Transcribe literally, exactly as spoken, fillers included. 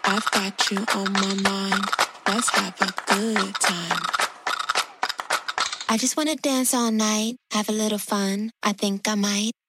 I've got you on my mind. Let's have a good time. I just wanna dance all night, have a little fun. I think I might